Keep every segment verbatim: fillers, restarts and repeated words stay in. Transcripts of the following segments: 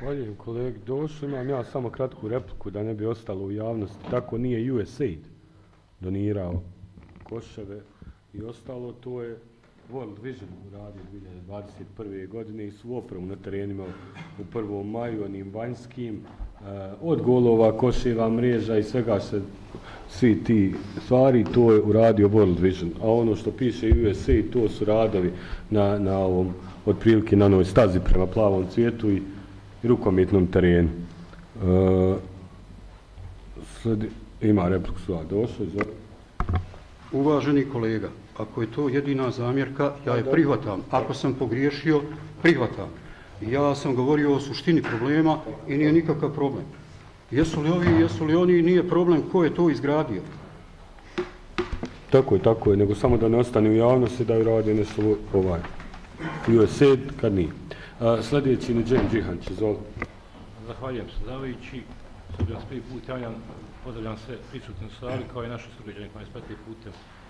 Zahvaljujem kolegi Došu, imam ja samo kratku repliku da ne bi ostalo u javnosti. Tako nije U S A I D donirao koševe i ostalo, to je World Vision uradio dvije hiljade dvadeset prve godine i su opremu na terenima u prvom maju, onim vanjskim, od golova, koševa, mreža i svega se, svi ti stvari, to je uradio World Vision. A ono što piše U S A I D, to su radovi na, na ovom, otprilike na novoj stazi prema plavom cvijetu i rukometnom terenu. E, sledi, ima repliku sva došlo. Izvoli. Uvaženi kolega, ako je to jedina zamjerka, ja je prihvatam. Ako sam pogriješio, prihvatam. Ja sam govorio o suštini problema i nije nikakav problem. Jesu li ovi, jesu li oni, nije problem ko je to izgradio. Tako je, tako je, nego samo da ne ostane u javnosti da radi nešto ovaj U S A I D kad nije. A, sljedeći Neđen Džihanć, izvoli. Zahvaljujem se, davajući. S obzirom s prvi put javljam, pozdravljam sve prisutne u sali, kao i naše sugrađane koji nas prate putem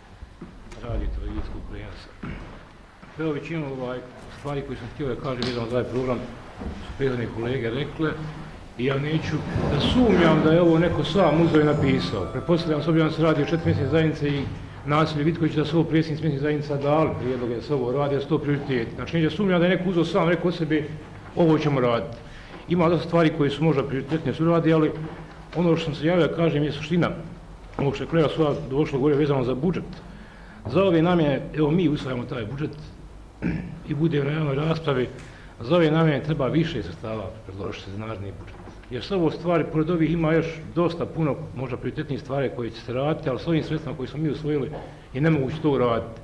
radio televizijskog prijenosa. Prvo većinu ovaj, stvari koje sam htio da kažem vezano za ovaj program su prethodne kolege rekle i ja neću da sumnjam da je ovo neko sam uzeo i napisao. Pretpostavljam s obzirom da se radi o četiri mjesečne zajednice i nasilje Vitković da su ovo predsjednici mjesečnih zajednica dali prijedloge da se ovo radi, da su to prioriteti. Znači neće sumnjam da je neko uzeo sam, rekao sebi ovo ćemo raditi. Ima dosta stvari koje su možda prioritetnije su radi, ali ono što sam se javio, kažem, je suština ovog što je kolega Suva došlo govorio vezano za budžet. Za ove namjene, evo mi usvajamo taj budžet i bude na javnoj raspravi, za ove namjene treba više sredstava predložiti za naredni budžet. Jer s ovo stvari, pored ovih ima još dosta puno, možda prioritetnih stvari koje će se raditi, ali s ovim sredstvima koji smo mi usvojili je nemoguće to uraditi.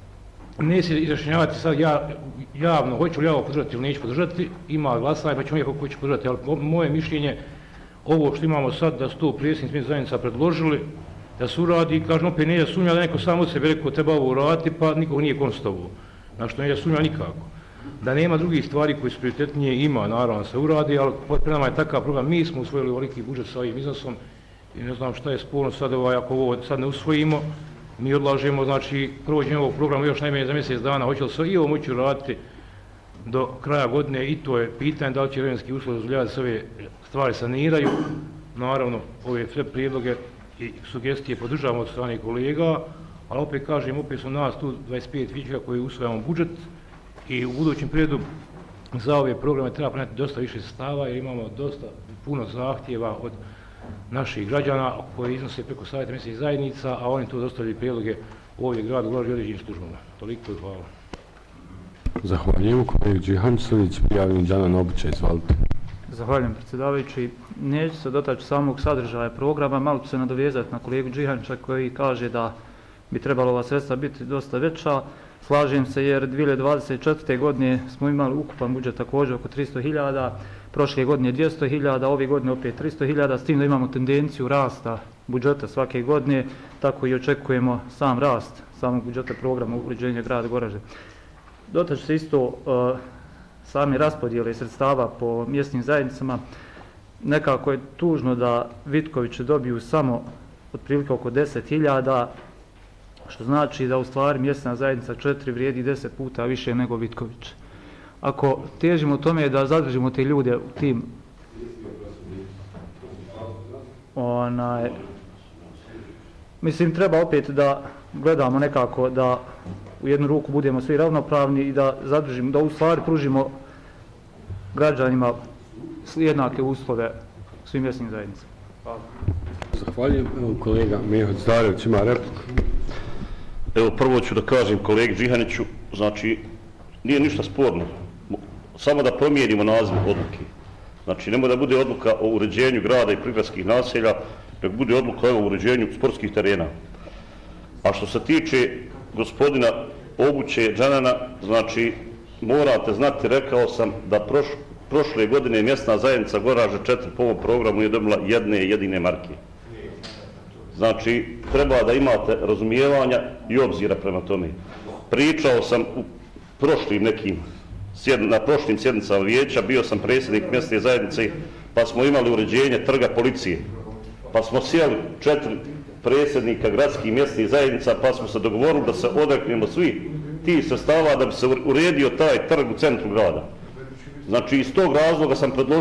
Ne se izrašnjavati sad ja, javno, hoću li ja ovo podržati ili neću podržati, ima glasanje, pa ćemo vidjeti kako će podržati, ali moje mišljenje, ovo što imamo sad, da su to predsjednici mjesečnih zajednica predložili, da se uradi, kažem, opet neće sumnja da neko sam od sebe rekao treba ovo uraditi, pa nikog nije konstatovao. Znači, neće sumnja nikako. Da nema drugih stvari koje su prioritetnije, ima, naravno, da se uradi, ali pred nama je takav program. Mi smo usvojili veliki budžet sa ovim iznosom i ne znam šta je sporno sad, ovaj, ako ovo sad ne usvojimo, mi odlažemo, znači, provođenje ovog programa još najmanje za mjesec dana, hoće li se i ovo moći uraditi do kraja godine i to je pitanje da li će vremenski uslovi dozvoljavati da se ove stvari saniraju. Naravno, ove sve prijedloge i sugestije podržavamo od strane kolega, ali opet kažem, opet su nas tu dvadeset pet vijećnika koji usvajamo budžet i u budućem periodu za ove programe treba preneti dosta više sredstava jer imamo dosta puno zahtjeva od naših građana koji iznose preko savjeta mjesečnih zajednica, a oni tu dostavljaju prijedloge u ovdje gradu, ulaži određenim službama. Toliko i hvala. Zahvaljujem kolegi Džihanć, sljedeći prijavljen Đanan Obuća, izvalite. Zahvaljujem predsjedavajući. Neću se dotaći samog sadržaja programa, malo ću se nadovezati na kolegu Džihanča koji kaže da bi trebalo ova sredstva biti dosta veća. Slažem se jer dvije hiljade dvadeset četvrte godine smo imali ukupan budžet također oko tristo hiljada, prošle godine dvjesto hiljada, ove godine opet tristo hiljada, s tim da imamo tendenciju rasta budžeta svake godine, tako i očekujemo sam rast samog budžeta programa uređenja grada Goražde. Dotaći se isto uh, same raspodijele sredstava po mjesnim zajednicama. Nekako je tužno da Vitkoviće dobiju samo otprilike oko deset hiljada, što znači da u stvari mjesna zajednica četiri vrijedi deset puta više nego Vitković. Ako težimo tome da zadržimo te ljude u tim onaj, mislim treba opet da gledamo nekako da u jednu ruku budemo svi ravnopravni i da zadržimo, da u stvari pružimo građanima jednake uslove svim mjesnim zajednicama. Hvala. Zahvaljujem. Evo kolega Mihoć Zdarević ima repliku. Evo prvo ću da kažem kolegi Džihaniću, znači nije ništa sporno, samo da promijenimo naziv odluke. Znači nemoj da bude odluka o uređenju grada i prigradskih naselja, nego bude odluka o uređenju sportskih terena. A što se tiče gospodina Obuće Đanana, znači morate znati, rekao sam da proš, prošle godine mjesna zajednica Goražde četiri po ovom programu je dobila jedne jedine marke. Znači, treba da imate razumijevanja i obzira prema tome. Pričao sam u prošlim nekim, na prošlim sjednicama vijeća, bio sam predsjednik mjesne zajednice, pa smo imali uređenje trga policije. Pa smo sjeli četiri predsjednika gradskih mjesnih zajednica, pa smo se dogovorili da se odreknemo svi tih sredstava da bi se uredio taj trg u centru grada. Znači, iz tog razloga sam predložio